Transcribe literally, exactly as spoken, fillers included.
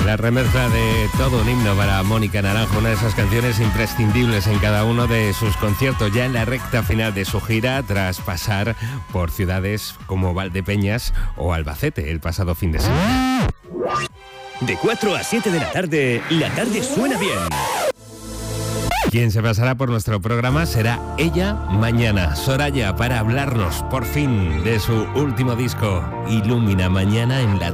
La remezcla de todo un himno para Mónica Naranjo, una de esas canciones imprescindibles en cada uno de sus conciertos, ya en la recta final de su gira, tras pasar por ciudades como Valdepeñas o Albacete el pasado fin de semana. De cuatro a siete de la tarde, la tarde suena bien. Quien se pasará por nuestro programa será ella mañana, Soraya, para hablarnos por fin de su último disco, Ilumina, mañana en la